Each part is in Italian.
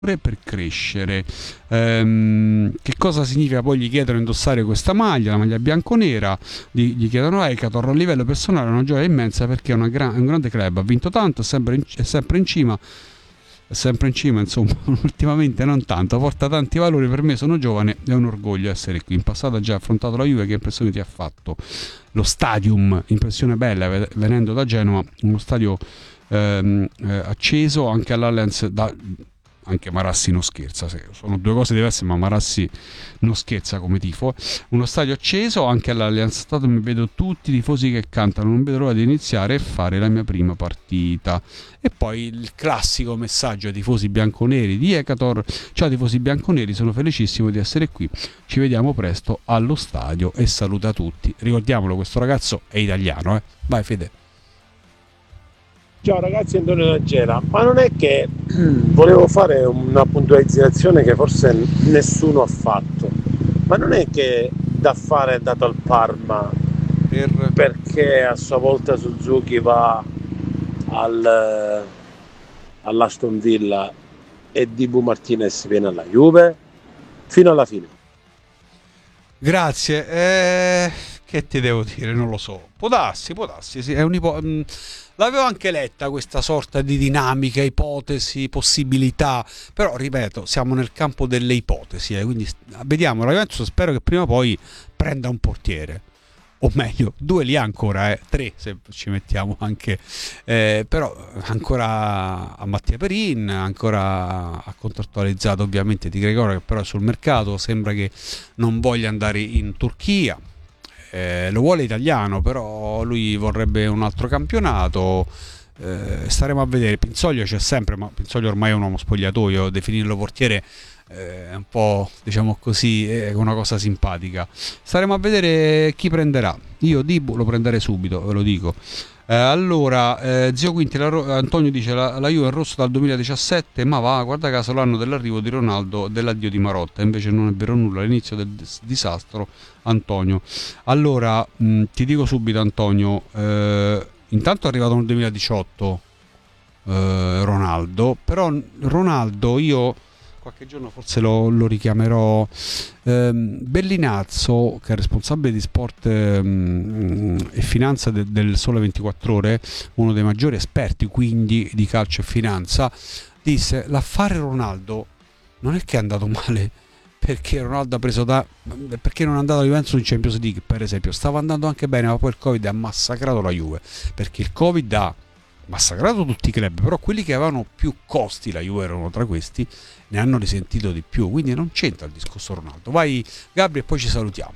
per crescere. Che cosa significa? Poi gli chiedono di indossare questa maglia, la maglia bianconera, gli chiedono Ekator. A livello personale è una gioia immensa perché è un grande club, ha vinto tanto, è sempre in cima, insomma. Ultimamente non tanto, porta tanti valori. Per me, sono giovane, è un orgoglio essere qui. In passato ha già affrontato la Juve. Che impressione ti ha fatto? Lo stadium, impressione bella, venendo da Genova, uno stadio acceso, anche all'Allianz. Anche Marassi non scherza, sono due cose diverse, ma Marassi non scherza come tifo. Uno stadio acceso, anche all'Allianz Stato mi vedo tutti i tifosi che cantano, non vedo l'ora di iniziare e fare la mia prima partita. E poi il classico messaggio ai tifosi bianconeri di Ekator: ciao tifosi bianconeri, sono felicissimo di essere qui, ci vediamo presto allo stadio, e saluta tutti. Ricordiamolo, questo ragazzo è italiano, Vai Fede. Ciao ragazzi, Antonio da Gela. Ma non è che volevo fare una puntualizzazione che forse nessuno ha fatto, ma non è che da fare è dato al Parma perché a sua volta Suzuki va all'Aston Villa e Dibu Martinez viene alla Juve fino alla fine? Grazie, che ti devo dire, non lo so, può darsi, sì, è l'avevo anche letta questa sorta di dinamica, ipotesi, possibilità, però ripeto, siamo nel campo delle ipotesi, quindi vediamo. La Juventus spero che prima o poi prenda un portiere, o meglio 2 li ha ancora, 3 se ci mettiamo anche, però ancora a Mattia Perin, ancora ha contrattualizzato ovviamente Di Gregorio, che però è sul mercato, sembra che non voglia andare in Turchia. Lo vuole italiano, però lui vorrebbe un altro campionato. Staremo a vedere. Pinzoglio c'è sempre, ma Pinzoglio ormai è un uomo spogliatoio, definirlo portiere è un po', diciamo così, è una cosa simpatica. Staremo a vedere chi prenderà. Io Dibu lo prenderei subito, ve lo dico. Allora, zio Quinti, Antonio dice la Juve è rosso dal 2017, ma va, guarda caso, l'anno dell'arrivo di Ronaldo, dell'addio di Marotta. Invece non è vero nulla, all'inizio del disastro, Antonio. Allora, ti dico subito, Antonio, intanto è arrivato nel 2018 Ronaldo, però Ronaldo io qualche giorno forse lo richiamerò. Bellinazzo, che è responsabile di sport e finanza del Sole 24 Ore, uno dei maggiori esperti quindi di calcio e finanza, disse: l'affare Ronaldo non è che è andato male perché Ronaldo ha preso perché non è andato a Juventus in Champions League, per esempio. Stava andando anche bene, ma poi il Covid ha massacrato la Juve, perché il Covid ha massacrato tutti i club, però quelli che avevano più costi, la Juve erano tra questi, ne hanno risentito di più, quindi non c'entra il discorso Ronaldo. Vai Gabri e poi ci salutiamo.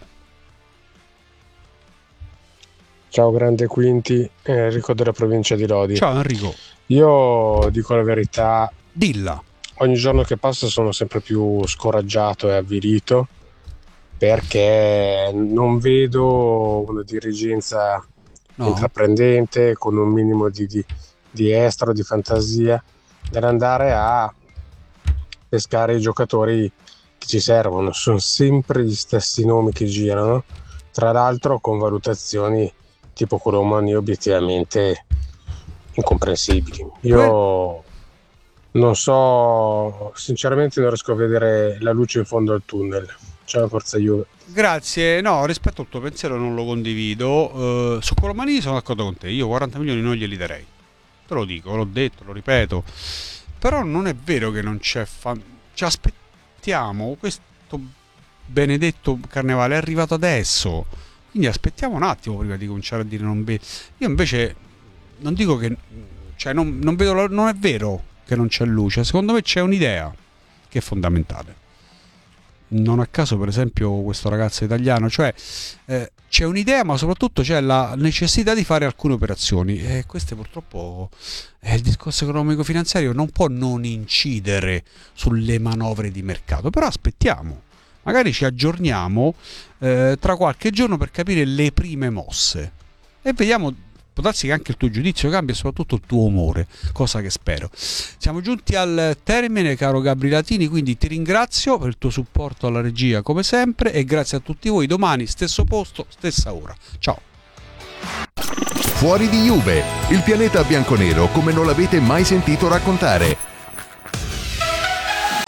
Ciao grande Quinti, Enrico della provincia di Lodi. Ciao Enrico. Io dico la verità, dilla. Ogni giorno che passa sono sempre più scoraggiato e avvilito, perché non vedo una dirigenza intraprendente con un minimo di estro, di fantasia, nell'andare a pescare i giocatori che ci servono. Sono sempre gli stessi nomi che girano, tra l'altro con valutazioni tipo Colomani obiettivamente incomprensibili. Io non so, sinceramente non riesco a vedere la luce in fondo al tunnel. Ciao, forza Juve. Grazie, no, rispetto al tuo pensiero non lo condivido. Su Colomani sono d'accordo con te, io 40 milioni non glieli darei, te lo dico, l'ho detto, lo ripeto, però non è vero che non c'è ci aspettiamo, questo benedetto carnevale è arrivato adesso, quindi aspettiamo un attimo prima di cominciare a dire non vedo. Io invece non dico che, cioè non vedo, non è vero che non c'è luce, secondo me c'è un'idea che è fondamentale. Non a caso, per esempio, questo ragazzo italiano, cioè c'è un'idea, ma soprattutto c'è la necessità di fare alcune operazioni, e queste purtroppo il discorso economico-finanziario non può non incidere sulle manovre di mercato. Però aspettiamo, magari ci aggiorniamo tra qualche giorno per capire le prime mosse e vediamo. Può darsi che anche il tuo giudizio cambia e soprattutto il tuo umore, cosa che spero. Siamo giunti al termine, caro Gabri Latini, quindi ti ringrazio per il tuo supporto alla regia come sempre e grazie a tutti voi. Domani stesso posto, stessa ora. Ciao. Fuori di Juve, il pianeta bianconero come non l'avete mai sentito raccontare.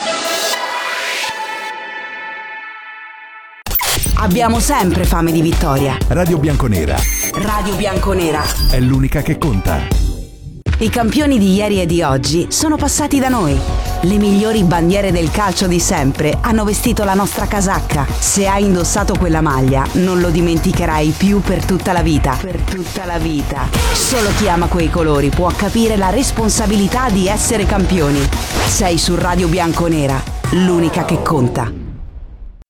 Abbiamo sempre fame di vittoria. Radio Bianconera. Radio Bianconera. È l'unica che conta. I campioni di ieri e di oggi sono passati da noi. Le migliori bandiere del calcio di sempre hanno vestito la nostra casacca. Se hai indossato quella maglia, non lo dimenticherai più per tutta la vita. Per tutta la vita. Solo chi ama quei colori può capire la responsabilità di essere campioni. Sei su Radio Bianconera, l'unica che conta.